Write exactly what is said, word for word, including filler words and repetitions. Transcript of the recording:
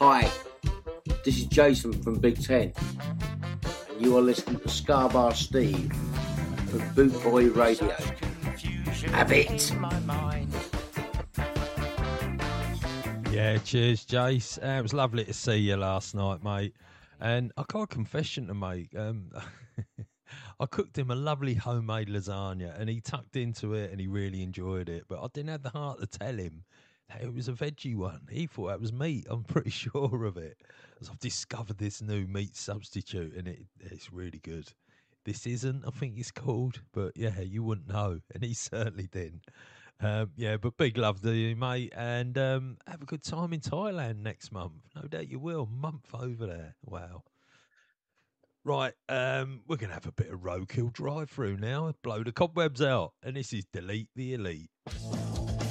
Hi, this is Jason from Big Ten, and you are listening to Scarbar Steve from Boot Boy Radio. Have it! Yeah, cheers, Jace. Uh, it was lovely to see you last night, mate. And I got a confession to make. Um, I cooked him a lovely homemade lasagna, and he tucked into it, and he really enjoyed it. But I didn't have the heart to tell him that it was a veggie one. He thought that was meat. I'm pretty sure of it, as I've discovered this new meat substitute, and it it's really good. This isn't, I think it's called, but yeah, you wouldn't know, and he certainly didn't. Um, yeah, but big love to you, mate, and um, have a good time in Thailand next month. No doubt you will. Month over there. Wow. Right, um, we're gonna have a bit of roadkill drive through now. Blow the cobwebs out, and this is Delete the Elite.